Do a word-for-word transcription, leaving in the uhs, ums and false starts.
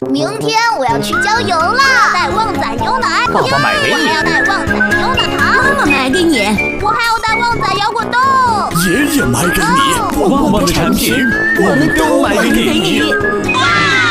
明天我要去郊游啦，带旺仔牛奶， 爸爸买给你。 我还要带旺仔牛奶糖， 妈妈买给你。 我还要带旺仔摇滚豆， 爷爷买给你。 旺旺的产品，我们都买给你。